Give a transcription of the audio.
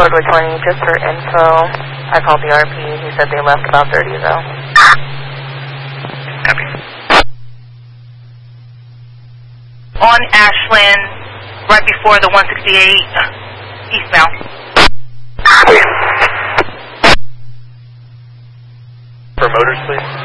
Roadway 20, just for info. I called the RP. He said they left about 30 ago. Copy. On Ashland, right before the 168 eastbound. For motors, please.